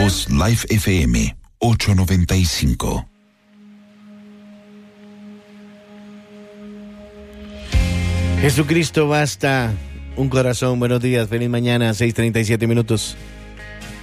Voz Live FM 895. Jesucristo basta. Un corazón. Buenos días. Feliz mañana. 6:37 minutos.